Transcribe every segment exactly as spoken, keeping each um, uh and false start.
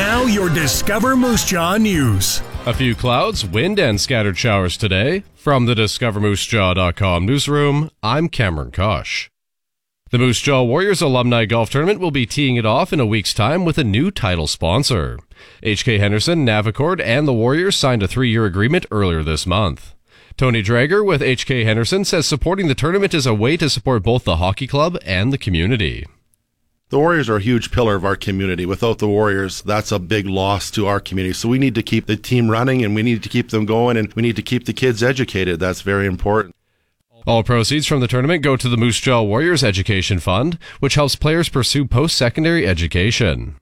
Now your Discover Moose Jaw news. A few clouds, wind, and scattered showers today. From the Discover Moose Jaw dot com newsroom, I'm Cameron Kosh. The Moose Jaw Warriors Alumni Golf Tournament will be teeing it off in a week's time with a new title sponsor. H K Henderson, Navicord, and the Warriors signed a three-year agreement earlier this month. Tony Drager with H K Henderson says supporting the tournament is a way to support both the hockey club and the community. The Warriors are a huge pillar of our community. Without the Warriors, that's a big loss to our community. So we need to keep the team running, and we need to keep them going, and we need to keep the kids educated. That's very important. All proceeds from the tournament go to the Moose Jaw Warriors Education Fund, which helps players pursue post-secondary education.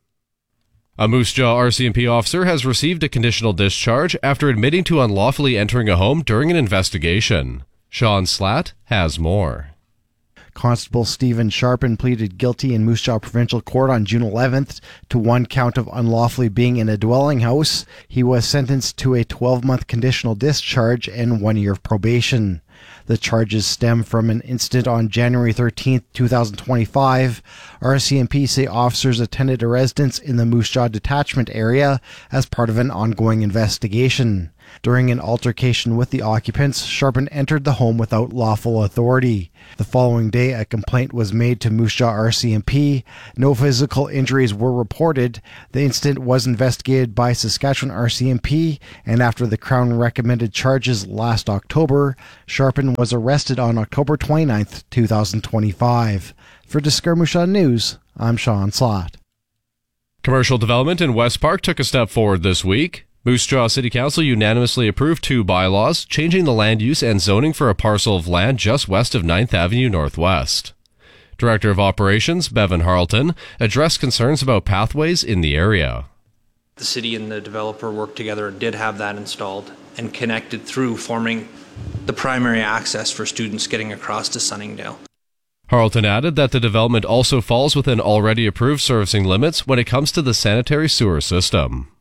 A Moose Jaw R C M P officer has received a conditional discharge after admitting to unlawfully entering a home during an investigation. Sean Slatt has more. Constable Stephen Sharpen pleaded guilty in Moose Jaw Provincial Court on June eleventh to one count of unlawfully being in a dwelling house. He was sentenced to a twelve-month conditional discharge and one year of probation. The charges stem from an incident on January thirteenth, twenty twenty-five. R C M P say officers attended a residence in the Moose Jaw detachment area as part of an ongoing investigation. During an altercation with the occupants, Sharpen entered the home without lawful authority. The following day, a complaint was made to Moose Jaw R C M P. No physical injuries were reported. The incident was investigated by Saskatchewan R C M P, and after the Crown recommended charges last October, Sharpen was arrested on October twenty-ninth, twenty twenty-five. For Discover Moose Jaw News, I'm Sean Slatt. Commercial development in West Park took a step forward this week. Moose Jaw City Council unanimously approved two bylaws, changing the land use and zoning for a parcel of land just west of ninth Avenue Northwest. Director of Operations, Bevan Harleton, addressed concerns about pathways in the area. The city and the developer worked together and did have that installed and connected through, forming the primary access for students getting across to Sunningdale. Harleton added that the development also falls within already approved servicing limits when it comes to the sanitary sewer system.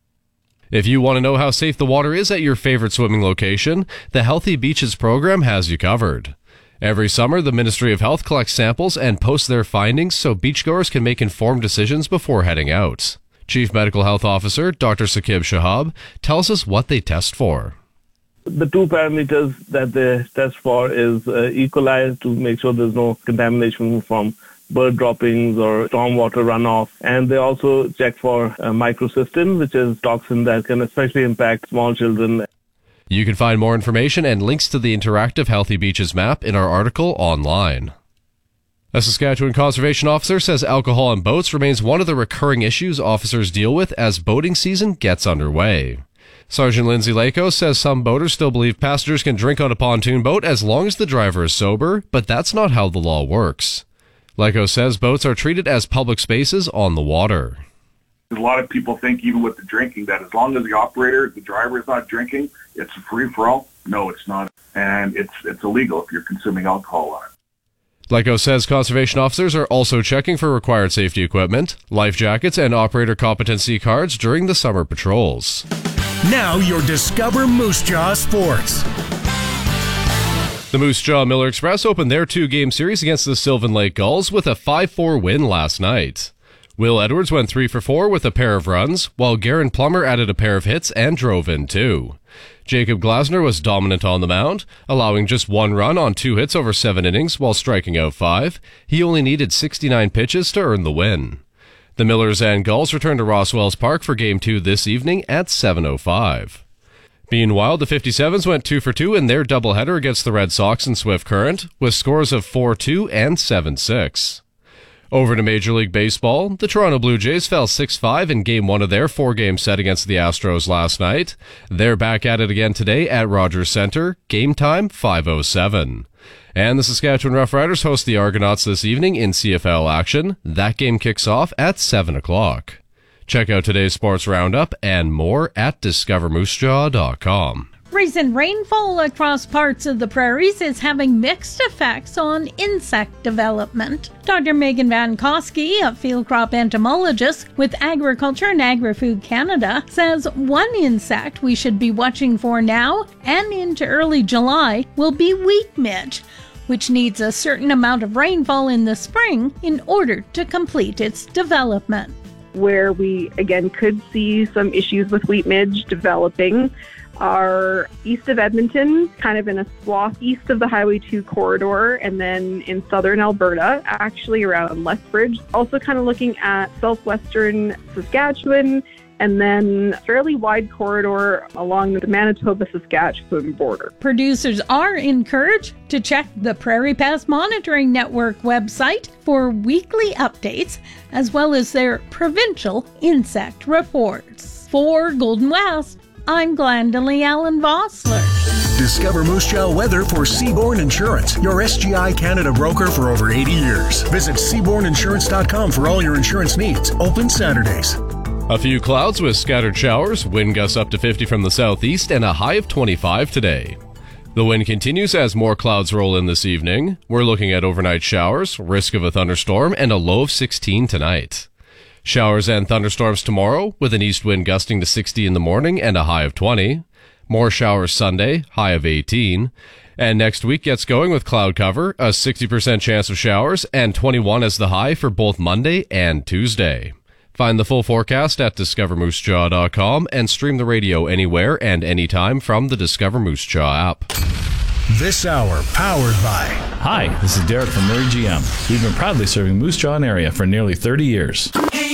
If you want to know how safe the water is at your favorite swimming location, the Healthy Beaches program has you covered. Every summer, the Ministry of Health collects samples and posts their findings so beachgoers can make informed decisions before heading out. Chief Medical Health Officer Doctor Saqib Shahab tells us what they test for. The two parameters that they test for is uh, E. coli to make sure there's no contamination from bird droppings or stormwater runoff. And they also check for uh, microcystin, which is toxin that can especially impact small children. You can find more information and links to the interactive Healthy Beaches map in our article online. A Saskatchewan conservation officer says alcohol on boats remains one of the recurring issues officers deal with as boating season gets underway. Sergeant Lindsay Lako says some boaters still believe passengers can drink on a pontoon boat as long as the driver is sober, but that's not how the law works. Leko says boats are treated as public spaces on the water. A lot of people think, even with the drinking, that as long as the operator, the driver is not drinking, it's a free-for-all. No, it's not. And it's it's illegal if you're consuming alcohol on it. Leko says conservation officers are also checking for required safety equipment, life jackets, and operator competency cards during the summer patrols. Now your Discover Moose Jaw Sports. The Moose Jaw Miller Express opened their two-game series against the Sylvan Lake Gulls with a five four win last night. Will Edwards went three for four with a pair of runs, while Garen Plummer added a pair of hits and drove in two. Jacob Glasner was dominant on the mound, allowing just one run on two hits over seven innings while striking out five. He only needed sixty-nine pitches to earn the win. The Millers and Gulls return to Roswells Park for Game two this evening at seven oh five. Meanwhile, the fifty-sevens went two for two in their doubleheader against the Red Sox and Swift Current, with scores of four two and seven six. Over to Major League Baseball, the Toronto Blue Jays fell six five in Game one of their four-game set against the Astros last night. They're back at it again today at Rogers Centre, game time five oh seven. And the Saskatchewan Roughriders host the Argonauts this evening in C F L action. That game kicks off at seven o'clock. Check out today's sports roundup and more at discover moose jaw dot com. Recent rainfall across parts of the prairies is having mixed effects on insect development. Doctor Megan Van Koski, a field crop entomologist with Agriculture and Agri-Food Canada, says one insect we should be watching for now and into early July will be wheat midge, which needs a certain amount of rainfall in the spring in order to complete its development. where we, again, could see some issues with wheat midge developing are east of Edmonton, kind of in a swath east of the Highway two corridor, and then in southern Alberta, actually around Lethbridge. Also kind of looking at southwestern Saskatchewan, and then fairly wide corridor along the Manitoba-Saskatchewan border. Producers are encouraged to check the Prairie Pest Monitoring Network website for weekly updates, as well as their provincial insect reports. For Golden West, I'm Glendalee Allen Vossler. Discover Moose Jaw weather for Seabourn Insurance, your S G I Canada broker for over eighty years. Visit seabourn insurance dot com for all your insurance needs. Open Saturdays. A few clouds with scattered showers, wind gusts up to fifty from the southeast, and a high of twenty-five today. The wind continues as more clouds roll in this evening. We're looking at overnight showers, risk of a thunderstorm, and a low of sixteen tonight. Showers and thunderstorms tomorrow, with an east wind gusting to sixty in the morning and a high of twenty. More showers Sunday, high of eighteen. And next week gets going with cloud cover, a sixty percent chance of showers, and twenty-one as the high for both Monday and Tuesday. Find the full forecast at discover moose jaw dot com and stream the radio anywhere and anytime from the Discover Moose Jaw app. This hour powered by... Hi, this is Derek from Murray G M. We've been proudly serving Moose Jaw area for nearly thirty years. Hey,